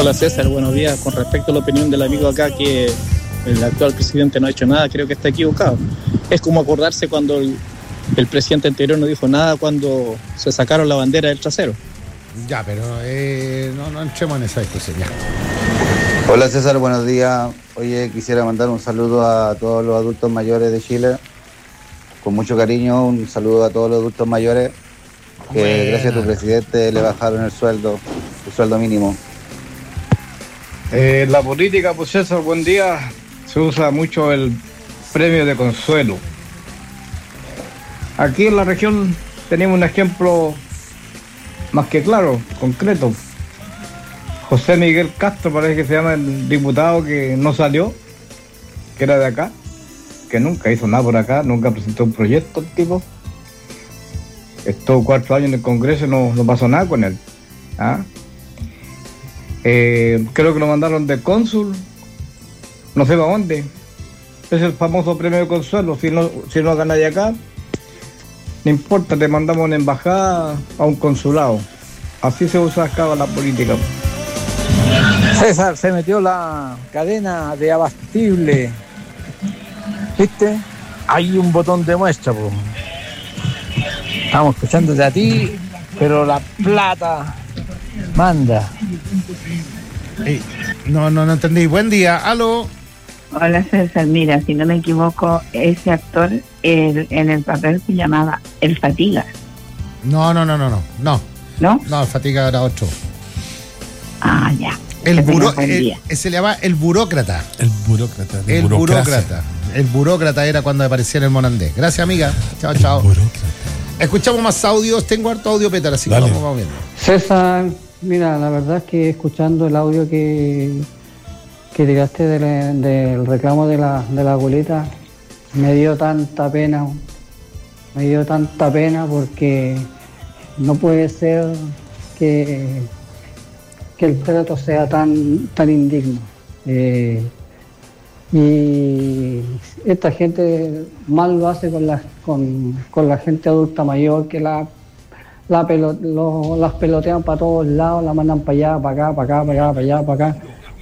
Hola César, buenos días. Con respecto a la opinión del amigo acá que el actual presidente no ha hecho nada, creo que está equivocado. Es como acordarse cuando el presidente anterior no dijo nada cuando se sacaron la bandera del trasero. Ya, pero no entremos en esa discusión ya. Hola César, buenos días. Oye, quisiera mandar un saludo a todos los adultos mayores de Chile. Con mucho cariño, un saludo a todos los adultos mayores que gracias a tu presidente le bajaron el sueldo mínimo. La política, pues César, buen día. Se usa mucho el premio de consuelo. Aquí en la región tenemos un ejemplo más que claro, concreto. José Miguel Castro, parece que se llama el diputado que no salió, que era de acá, que nunca hizo nada por acá, nunca presentó un proyecto el tipo. Estuvo 4 años en el Congreso y no pasó nada con él. Creo que lo mandaron de cónsul, no sé para dónde. Es el famoso premio de consuelo. Si no gana de acá, no importa, te mandamos una embajada a un consulado. Así se usa acá la política. César, se metió la cadena de abastible. ¿Viste? Hay un botón de muestra, po. Estamos escuchándote a ti, pero la plata manda. No entendí. Buen día, aló. Hola César, mira, si no me equivoco, ese actor en el papel se llamaba El Fatiga. No. ¿No? No, el Fatiga era otro. Ah, ya. Se le llama el burócrata. El burócrata. El burócrata era cuando aparecía en el Monandés. Gracias, amiga. Chao. Escuchamos más audios. Tengo harto audio, Peter, así Dale. que vamos viendo. César, mira, la verdad es que escuchando el audio que tiraste del reclamo de la abuelita, me dio tanta pena porque no puede ser que el trato sea tan indigno. Y esta gente mal lo hace con la gente adulta mayor, que las pelotean para todos lados, la mandan para allá, para acá.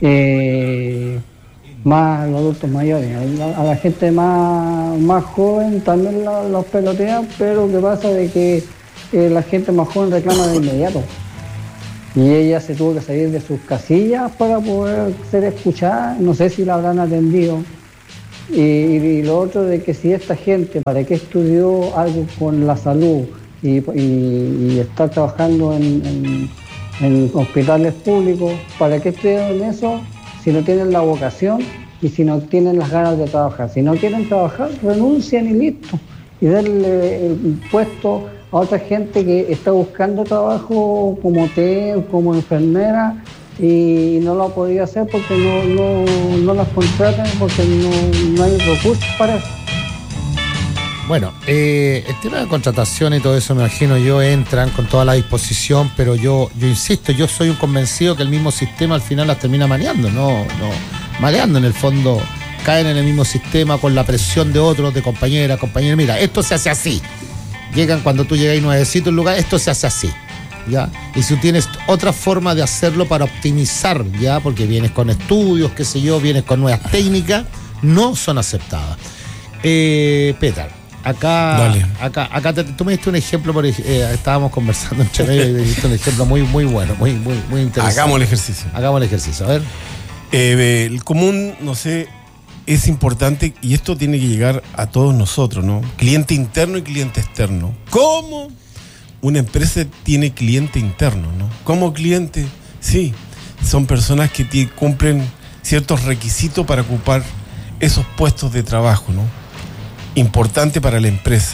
Más los adultos mayores. A la gente más joven también los pelotean, pero lo que pasa es que la gente más joven reclama de inmediato. Y ella se tuvo que salir de sus casillas para poder ser escuchada. No sé si la habrán atendido. Y lo otro de que si esta gente, ¿para qué estudió algo con la salud y está trabajando en hospitales públicos? ¿Para qué estudiaron eso si no tienen la vocación y si no tienen las ganas de trabajar? Si no quieren trabajar, renuncian y listo. Y darle el puesto a otra gente que está buscando trabajo como hotel, como enfermera, y no lo ha podido hacer porque no las contratan, porque no hay recursos para eso. Bueno, el tema de contratación y todo eso, me imagino yo, entran con toda la disposición, pero yo insisto, yo soy un convencido que el mismo sistema al final las termina mareando, maleando en el fondo, caen en el mismo sistema con la presión de otros, de compañeras, mira, esto se hace así. Llegan cuando tú llegas y nuevecito un lugar, esto se hace así, ¿ya? Y si tú tienes otra forma de hacerlo para optimizar, ¿ya? Porque vienes con estudios, qué sé yo, vienes con nuevas técnicas, no son aceptadas. Petar, acá tú me diste un ejemplo, estábamos conversando entre medio y me diste un ejemplo muy bueno, muy interesante. Hagamos el ejercicio, a ver. El común, no sé, es importante, y esto tiene que llegar a todos nosotros, ¿no? Cliente interno y cliente externo. ¿Cómo una empresa tiene cliente interno, ¿no? Como cliente, sí, son personas que cumplen ciertos requisitos para ocupar esos puestos de trabajo, ¿no? Importante para la empresa.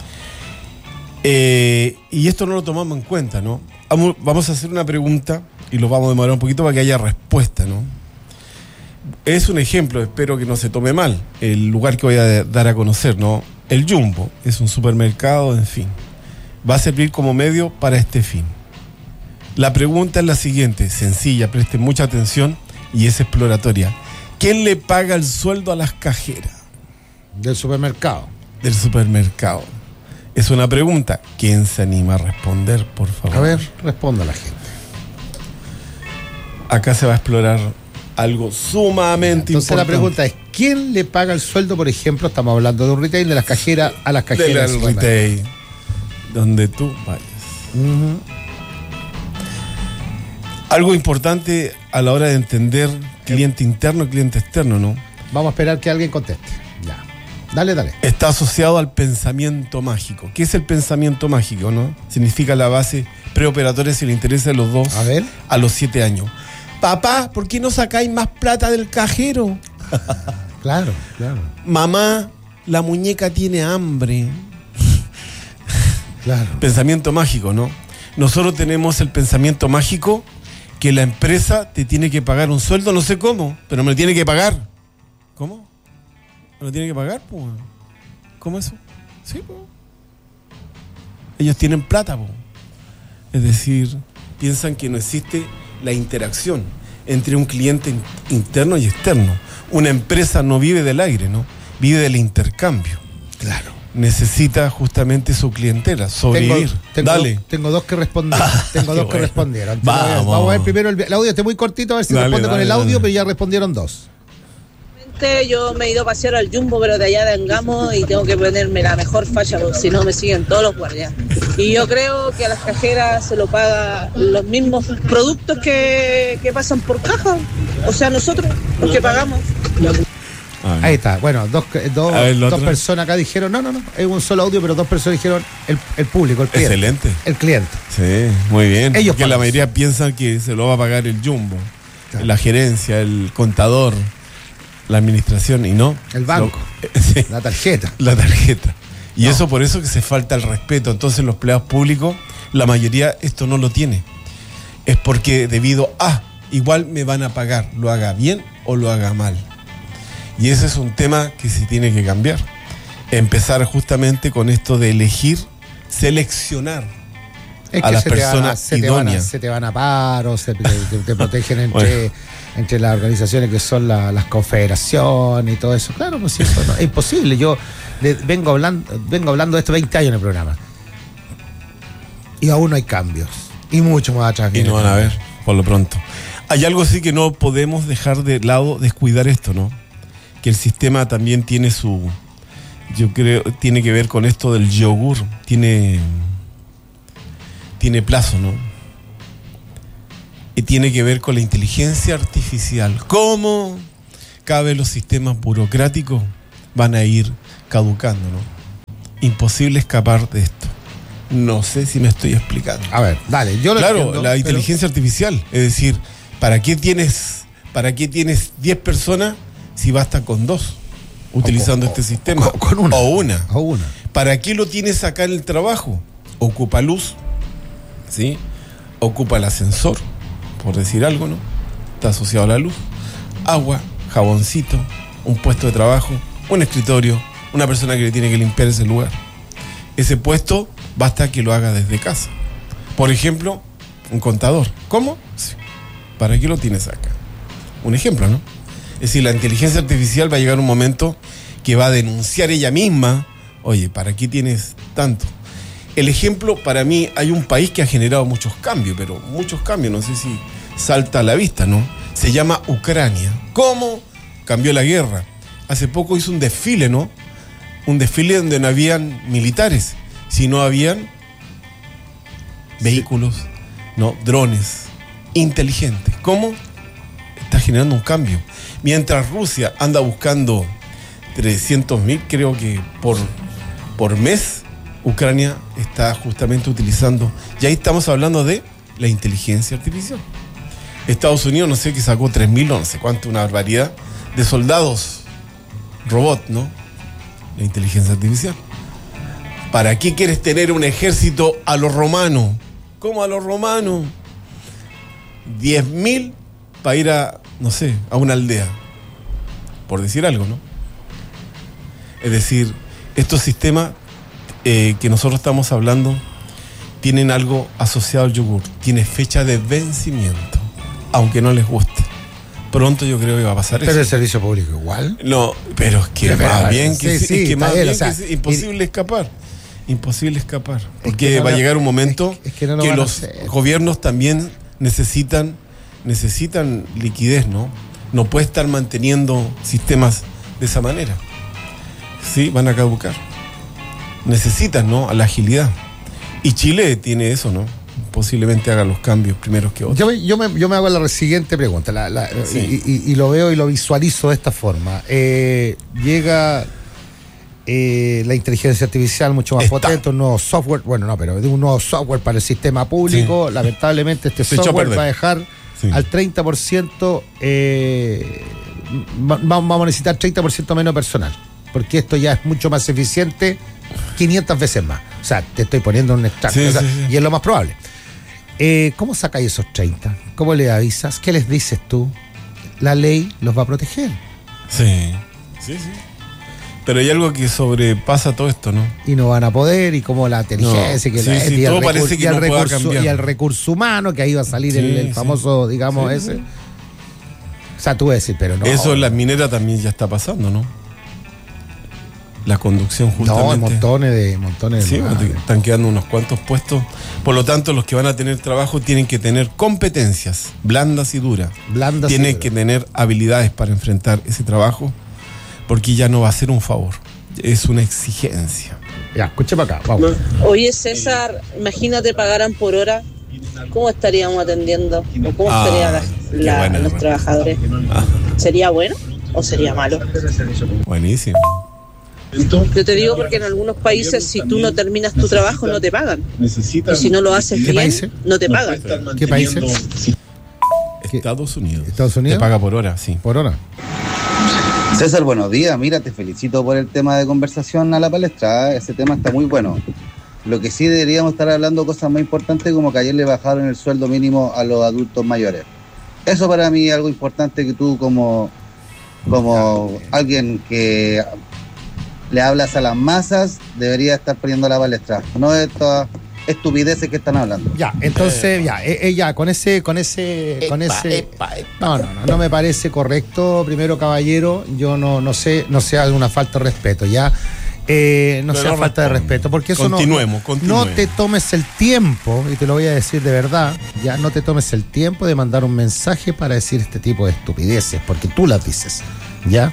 Y esto no lo tomamos en cuenta, ¿no? Vamos a hacer una pregunta y lo vamos a demorar un poquito para que haya respuesta, ¿no? Es un ejemplo, espero que no se tome mal, el lugar que voy a dar a conocer, ¿no? El Jumbo es un supermercado, en fin. Va a servir como medio para este fin. La pregunta es la siguiente, sencilla, presten mucha atención y es exploratoria. ¿Quién le paga el sueldo a las cajeras? Del supermercado. Del supermercado. Es una pregunta. ¿Quién se anima a responder, por favor? A ver, responda la gente. acá se va a explorar algo sumamente Entonces importante. la pregunta es, ¿quién le paga el sueldo, por ejemplo, estamos hablando de un retail, de las cajeras a las cajeras? Del retail, donde tú vayas. Uh-huh. Algo importante a la hora de entender cliente interno y cliente externo, ¿no? Vamos a esperar que alguien conteste. Ya. Dale. Está asociado al pensamiento mágico. ¿Qué es el pensamiento mágico, no? Significa la base preoperatoria si le interesa a los dos a los 7 años. Papá, ¿por qué no sacáis más plata del cajero? Claro. Mamá, la muñeca tiene hambre. Claro. Pensamiento mágico, ¿no? Nosotros tenemos el pensamiento mágico que la empresa te tiene que pagar un sueldo, no sé cómo, pero me lo tiene que pagar. ¿Cómo? ¿Me lo tiene que pagar? Pues? ¿Cómo eso? Sí, pues. Ellos tienen plata, pues. Es decir, piensan que no existe la interacción entre un cliente interno y externo. Una empresa no vive del aire, ¿no? Vive del intercambio. Claro. Necesita justamente su clientela, sobrevivir. Tengo dos que responder. Que respondieron. Vamos a ver primero el audio, está muy cortito, a ver si responde con el audio, pero ya respondieron 2. Yo me he ido a pasear al Jumbo, pero de allá de Angamo, y tengo que ponerme la mejor facha, porque si no me siguen todos los guardias. Y yo creo que a las cajeras se lo paga los mismos productos que pasan por caja. O sea, nosotros, los que pagamos. Ahí está. Bueno, dos personas acá dijeron, no, es un solo audio, pero 2 personas dijeron el público, el cliente. Excelente. El cliente. Sí, muy bien. Ellos porque la mayoría piensan que se lo va a pagar el Jumbo, claro, la gerencia, el contador, la administración, y no. El banco. Sí. La tarjeta. Y eso por eso que se falta el respeto. Entonces los empleados públicos, la mayoría esto no lo tiene. Es porque debido a, igual me van a pagar, lo haga bien o lo haga mal. Y ese es un tema que se tiene que cambiar. Empezar justamente con esto de elegir, seleccionar a las personas idóneas. Se te van a paro, te protegen entre las organizaciones que son las confederaciones y todo eso. Claro, pues sí, eso no, es imposible. Yo vengo hablando de esto 20 años en el programa. Y aún no hay cambios. Y mucho más atrás. Y no van a ver, por lo pronto. Hay algo sí que no podemos dejar de lado, descuidar esto, ¿no? Que el sistema también tiene yo creo, tiene que ver con esto del yogur, tiene plazo, ¿no? Y tiene que ver con la inteligencia artificial. ¿Cómo cada vez los sistemas burocráticos van a ir caducando, ¿no? Imposible escapar de esto. No sé si me estoy explicando. A ver, dale, yo lo entiendo, la inteligencia artificial, es decir, ¿para qué tienes 10 personas si basta con 2 utilizando este sistema? Con una. O una. ¿Para qué lo tienes acá en el trabajo? Ocupa luz, ¿sí? Ocupa el ascensor, por decir algo, ¿no? Está asociado a la luz. Agua, jaboncito, un puesto de trabajo, un escritorio, una persona que le tiene que limpiar ese lugar. Ese puesto basta que lo haga desde casa. Por ejemplo, un contador. ¿Cómo? Sí. ¿Para qué lo tienes acá? Un ejemplo, ¿no? Es decir, la inteligencia artificial va a llegar un momento que va a denunciar ella misma, oye, ¿para qué tienes tanto? El ejemplo, para mí, hay un país que ha generado muchos cambios, no sé si salta a la vista, ¿no? Se llama Ucrania. ¿Cómo? Cambió la guerra. Hace poco hizo un desfile, ¿no? Un desfile donde no habían militares, sino habían vehículos, ¿no? Drones inteligentes. ¿Cómo? Está generando un cambio. Mientras Rusia anda buscando 300.000, creo que por mes, Ucrania está justamente utilizando, y ahí estamos hablando de la inteligencia artificial. Estados Unidos, no sé, que sacó 3.000 o no sé cuánto, una barbaridad de soldados robot, ¿no? La inteligencia artificial. ¿Para qué quieres tener un ejército a los romanos? ¿Cómo a los romanos? 10.000 para ir a, no sé, a una aldea, por decir algo, ¿no? Es decir, estos sistemas que nosotros estamos hablando tienen algo asociado al yogur, tiene fecha de vencimiento, aunque no les guste. Pronto yo creo que va a pasar eso. ¿Pero el servicio público igual? No, pero es que más bien que sí, es que más bien, o sea, que imposible escapar. Imposible escapar. Porque va a llegar un momento que los gobiernos también necesitan necesitan liquidez, ¿no? No puede estar manteniendo sistemas de esa manera. Sí, van a caducar. Necesitan, ¿no? A la agilidad. Y Chile tiene eso, ¿no? Posiblemente haga los cambios primeros que otros. Yo me hago la siguiente pregunta, sí. y lo veo y lo visualizo de esta forma. Llega la inteligencia artificial mucho más potente, un nuevo software, pero un nuevo software para el sistema público. Sí. Lamentablemente este software va a dejar al 30%, vamos a necesitar 30% menos personal, porque esto ya es mucho más eficiente, 500 veces más. O sea, te estoy poniendo un extracto, y es lo más probable. ¿Cómo sacáis esos 30? ¿Cómo le avisas? ¿Qué les dices tú? La ley los va a proteger. Sí. Pero hay algo que sobrepasa todo esto, ¿no? Y no van a poder, y como la inteligencia, y el recurso humano, que ahí va a salir el famoso, digamos, ese. Sí. O sea, tú vas a decir, pero no. Eso en las mineras también ya está pasando, ¿no? La conducción justamente. Montones de están quedando unos cuantos puestos. Por lo tanto, los que van a tener trabajo tienen que tener competencias blandas y duras. Tienen que tener habilidades para enfrentar ese trabajo, porque ya no va a ser un favor, es una exigencia. Ya, escuche para acá, vamos. Oye, César, imagínate pagaran por hora, ¿cómo estaríamos atendiendo? ¿O cómo estarían los trabajadores? ¿Sería bueno o sería malo? Buenísimo. Yo te digo porque en algunos países, si tú no terminas tu trabajo, no te pagan. Y si no lo haces bien, no te pagan. ¿Qué países? Estados Unidos. ¿Estados Unidos? Te paga por hora, sí. Por hora. César, buenos días. Mira, te felicito por el tema de conversación a la palestra. Ese tema está muy bueno. Lo que sí deberíamos estar hablando cosas más importantes, como que ayer le bajaron el sueldo mínimo a los adultos mayores. Eso para mí es algo importante, que tú como alguien que le hablas a las masas, debería estar poniendo la palestra. No estas estupideces que están hablando. Ya, entonces, con ese. No me parece correcto. Primero, caballero, yo no sé alguna falta de respeto, ya. No sea falta de respeto, porque eso continuemos. No te tomes el tiempo, y te lo voy a decir de verdad, ya no te tomes el tiempo de mandar un mensaje para decir este tipo de estupideces, porque tú las dices, ¿ya?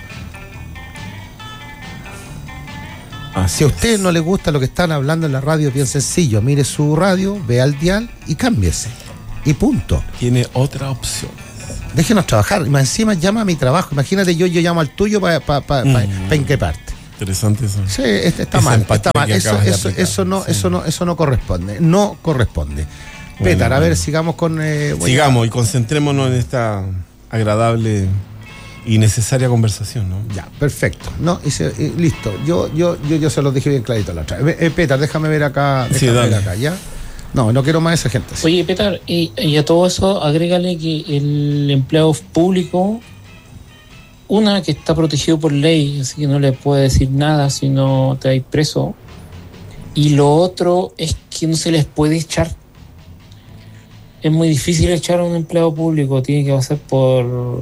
Si a usted no le gusta lo que están hablando en la radio, es bien sencillo, mire su radio, vea el dial y cámbiese. Y punto. Tiene otra opción. Déjenos trabajar. Y más encima llama a mi trabajo. Imagínate, yo llamo al tuyo para increparte. Interesante eso. Sí, está mal. Eso no corresponde. No corresponde. Bueno, Pétar, a ver, sigamos con... sigamos y concentrémonos en esta agradable y necesaria conversación, ¿no? Ya, perfecto. No, listo. Yo se los dije bien clarito la otra vez. Pétar, déjame ver acá. ¿Ya? No quiero más esa gente. Oye, Pétar, y a todo eso agrégale que el empleado público, que está protegido por ley, así que no le puede decir nada si no te vais preso. Y lo otro es que no se les puede echar. Es muy difícil echar a un empleado público, tiene que pasar por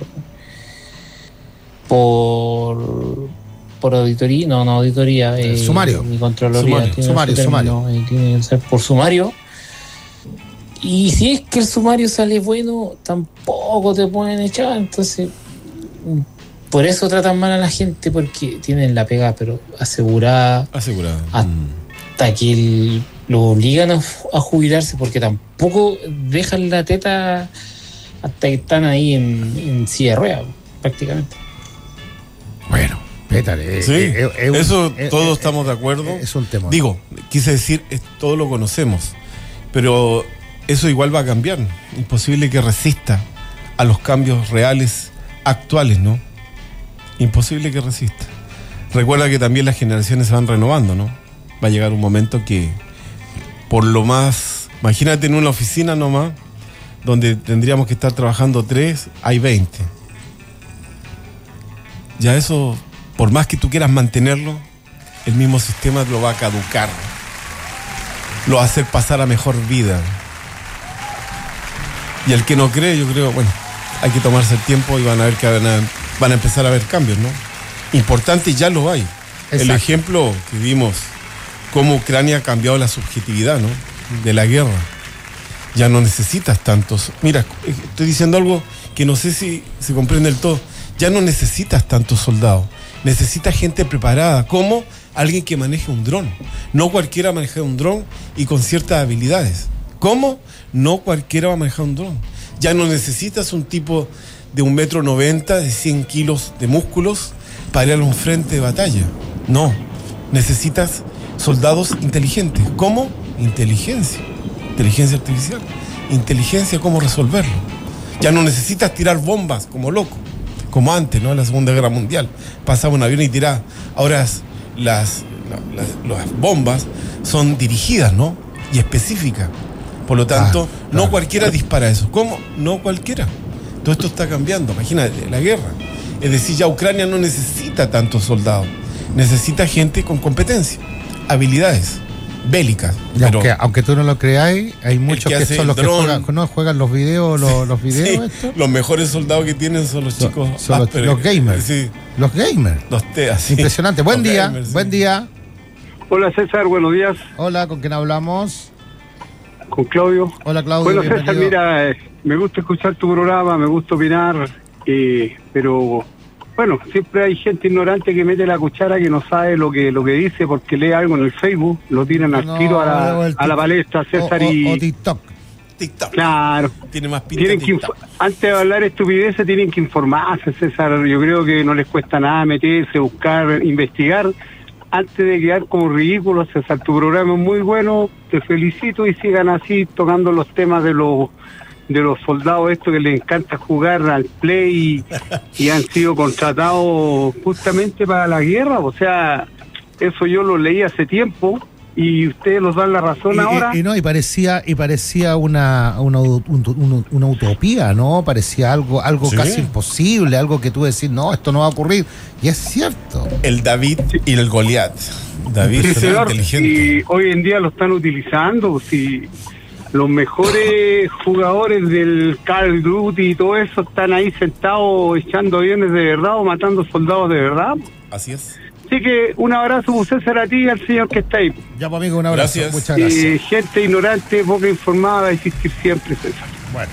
auditoría, no auditoría, sumario, ni Contraloría, sumario. Tiene que ser por sumario. Y si es que el sumario sale bueno, tampoco te pueden echar. Entonces, por eso tratan mal a la gente, porque tienen la pega, pero asegurada. Hasta que lo obligan a jubilarse, porque tampoco dejan la teta hasta que están ahí en silla de ruedas, prácticamente. Bueno, Pétar, eso todos estamos de acuerdo. Es un tema. Digo, quise decir, todo lo conocemos, pero eso igual va a cambiar. Imposible que resista a los cambios reales actuales, ¿no? Imposible que resista. Recuerda que también las generaciones se van renovando, ¿no? Va a llegar un momento que, por lo más, imagínate en una oficina nomás, donde tendríamos que estar trabajando 3, hay 20. Ya eso, por más que tú quieras mantenerlo, el mismo sistema lo va a caducar, lo va a hacer pasar a mejor vida. Y el que no cree, yo creo, bueno, hay que tomarse el tiempo y van a ver que van a empezar a haber cambios, ¿no? Importante, y ya lo hay. Exacto. El ejemplo que vimos, cómo Ucrania ha cambiado la subjetividad, ¿no? De la guerra. Ya no necesitas tantos. Mira, estoy diciendo algo que no sé si se comprende del todo. Ya no necesitas tantos soldados. Necesitas gente preparada, como alguien que maneje un dron. No cualquiera maneja un dron y con ciertas habilidades. ¿Cómo? No cualquiera va a manejar un dron. Ya no necesitas un tipo de 1,90 m, de 100 kilos de músculos para ir a un frente de batalla. No. Necesitas soldados inteligentes. ¿Cómo? Inteligencia artificial, inteligencia, cómo resolverlo. Ya no necesitas tirar bombas como loco, como antes, ¿no? En la Segunda Guerra Mundial pasaba un avión y tiraba. Ahora las bombas son dirigidas, ¿no? Y específicas. Por lo tanto, no cualquiera dispara eso. ¿Cómo? No cualquiera. Todo esto está cambiando. Imagínate, la guerra. Es decir, ya Ucrania no necesita tantos soldados, necesita gente con competencia, habilidades bélicas. Pero aunque tú no lo creáis, hay muchos que son los dron, que juegan los videos, los videos. Sí, los mejores soldados que tienen son los chicos. Son los gamers. Sí. Los gamers. Los TEA, sí. Impresionante. Buen día. Gamers, sí. Buen día. Hola César, buenos días. Hola, ¿con quién hablamos? Con Claudio. Hola Claudio. Bueno, bienvenido. César, mira, me gusta escuchar tu programa, me gusta opinar, pero bueno, siempre hay gente ignorante que mete la cuchara, que no sabe lo que dice porque lee algo en el Facebook, lo tiran al tiro a la palestra, César. O TikTok. Claro. Tiene más pinta TikTok. Antes de hablar estupideces tienen que informarse, César. Yo creo que no les cuesta nada meterse, buscar, investigar, antes de quedar como ridículos. César, tu programa es muy bueno, te felicito y sigan así tocando los temas de los soldados estos que les encanta jugar al play y han sido contratados justamente para la guerra. O sea, eso yo lo leí hace tiempo y ustedes nos dan la razón ahora. Y parecía una utopía, ¿no? Parecía algo ¿sí? Casi imposible, algo que tú decís, no, esto no va a ocurrir. Y es cierto. El David y el Goliat. David es inteligente. Y hoy en día lo están utilizando, si los mejores jugadores del Call of Duty y todo eso están ahí sentados echando aviones de verdad o matando soldados de verdad. Así es. Así que un abrazo, César, a ti y al señor que está ahí. Ya, pues, amigo, un abrazo. Gracias. Muchas gracias. Gente ignorante, poco informada, va a existir siempre, César. Bueno.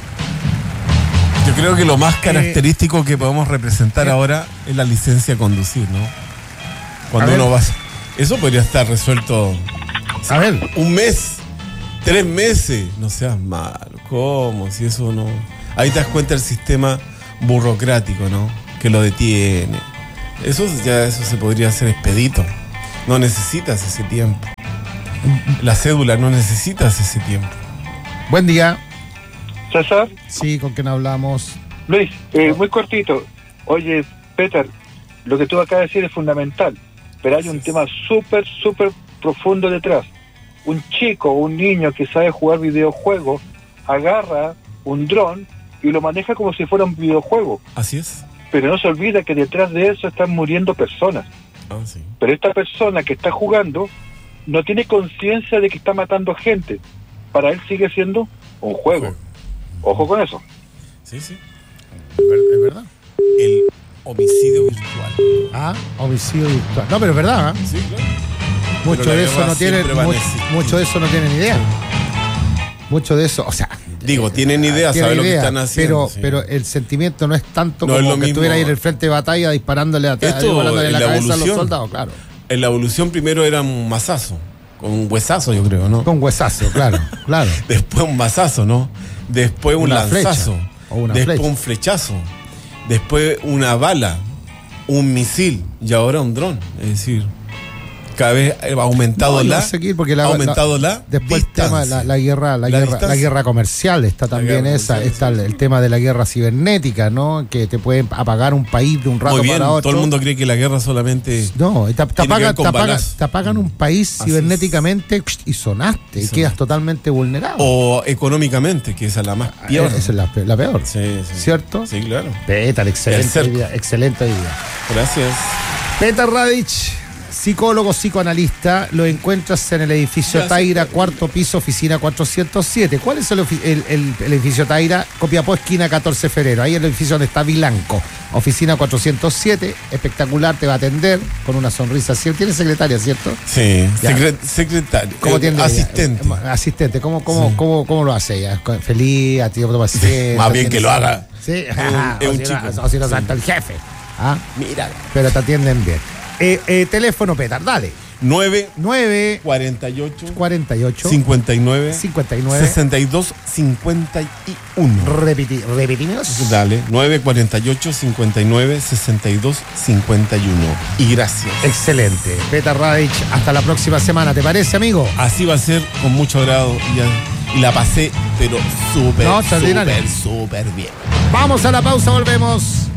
Yo creo que lo más característico que podemos representar ahora es la licencia a conducir, ¿no? Cuando uno va... Eso podría estar resuelto... A ver. Un mes, 3 meses. No seas malo. ¿Cómo? Si eso no... Ahí te das cuenta del sistema burocrático, ¿no? Que lo detiene. Eso se podría hacer expedito. No necesitas ese tiempo. La cédula, no necesitas ese tiempo. Buen día. César. Sí, ¿con quién hablamos? Luis, muy cortito. Oye, Peter, lo que tú acabas de decir es fundamental, pero hay un tema súper profundo detrás. Un chico, un niño que sabe jugar videojuegos, agarra un dron y lo maneja como si fuera un videojuego. Así es. Pero no se olvida que detrás de eso están muriendo personas. Sí. Pero esta persona que está jugando no tiene conciencia de que está matando gente. Para él sigue siendo un juego. Ojo con eso. Sí. Es verdad. El homicidio virtual. Homicidio virtual. No, pero es verdad, ¿eh? Sí, claro. Mucho de eso no tienen idea. Mucho de eso, o sea... Digo, tienen idea, saben lo que están haciendo. Pero el sentimiento no es tanto no como es lo que estuviera ahí en el frente de batalla disparándole a la cabeza a los soldados, claro. En la evolución primero era un mazazo, con un huesazo, yo creo, ¿no? Con huesazo, claro. Después un mazazo, ¿no? Después un lanzazo. Después un flechazo. Después una bala, un misil y ahora un dron. Es decir, cada vez ha aumentado después el tema la guerra comercial está también está el tema de la guerra cibernética, ¿no? Que te pueden apagar un país de un rato para otro. Todo el mundo cree que la guerra solamente te apagan un país cibernéticamente y sonaste y quedas totalmente vulnerable. O económicamente, que esa es la más peor. Esa es la peor. Sí. ¿Cierto? Sí, claro. Peter, excelente idea. Gracias. Peter Radich, psicólogo, psicoanalista, lo encuentras en el edificio Taira, cuarto piso, oficina 407. ¿Cuál es el edificio Taira? Copiapó, esquina 14 de febrero. Ahí es el edificio donde está Vilanco. Oficina 407, espectacular, te va a atender con una sonrisa. ¿Tiene secretaria, cierto? Sí, secretaria. ¿Cómo atiende asistente. Ella? Asistente, ¿cómo lo hace ella? Feliz, a ti, más bien que lo haga. Sí, es un chico. O si no, salta el jefe. ¿Ah? Mira. Pero te atienden bien. Teléfono, Petar, dale. 9 48 59 62 51. Repetimos. Dale, 9 48 59 62 51. Y gracias. Excelente. Petar Radich, hasta la próxima semana, ¿te parece, amigo? Así va a ser, con mucho agrado. Y la pasé, pero súper bien. Vamos a la pausa, volvemos.